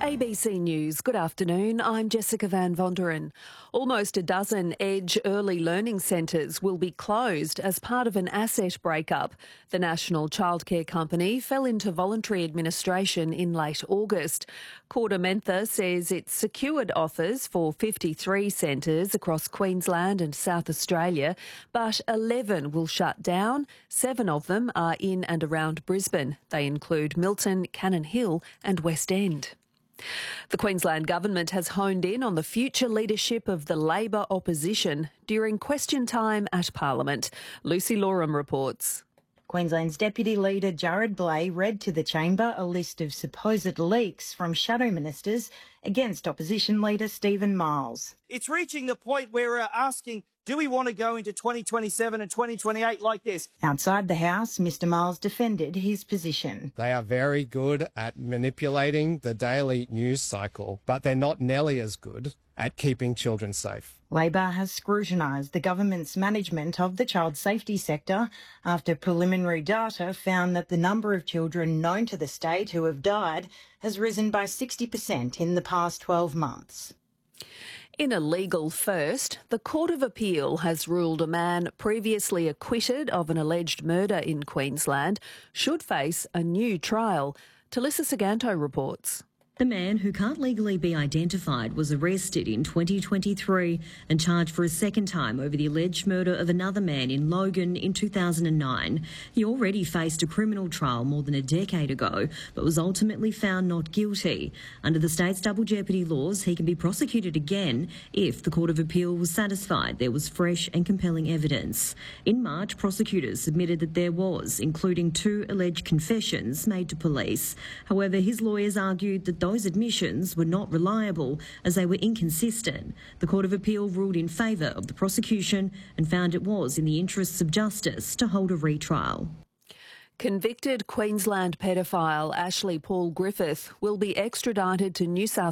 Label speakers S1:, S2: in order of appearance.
S1: ABC News, good afternoon. I'm Jessica Van Vonderen. Almost a dozen Edge early learning centres will be closed as part of an asset breakup. The national childcare company fell into voluntary administration in late August. KordaMentha says it's secured offers for 53 centres across Queensland and South Australia, but 11 will shut down. 7 of them are in and around Brisbane. They include Milton, Cannon Hill and West End. The Queensland Government has honed in on the future leadership of the Labor opposition during question time at Parliament. Lucy Loram reports.
S2: Queensland's Deputy Leader Jared Blay read to the chamber a list of supposed leaks from shadow ministers against opposition leader Stephen Miles.
S3: It's reaching the point where we're asking, do we want to go into 2027 and 2028 like this?
S2: Outside the House, Mr Miles defended his position.
S4: They are very good at manipulating the daily news cycle, but they're not nearly as good at keeping children safe.
S2: Labor has scrutinised the government's management of the child safety sector after preliminary data found that the number of children known to the state who have died has risen by 60% in the past 12 months.
S1: In a legal first, the Court of Appeal has ruled a man previously acquitted of an alleged murder in Queensland should face a new trial. Talissa Saganto reports.
S5: The man, who can't legally be identified, was arrested in 2023 and charged for a second time over the alleged murder of another man in Logan in 2009. He already faced a criminal trial more than a decade ago, but was ultimately found not guilty. Under the state's double jeopardy laws, he can be prosecuted again if the Court of Appeal was satisfied there was fresh and compelling evidence. In March, prosecutors submitted that there was, including 2 alleged confessions made to police. However, his lawyers argued that those admissions were not reliable as they were inconsistent. The Court of Appeal ruled in favour of the prosecution and found it was in the interests of justice to hold a retrial.
S1: Convicted Queensland paedophile Ashley Paul Griffith will be extradited to New South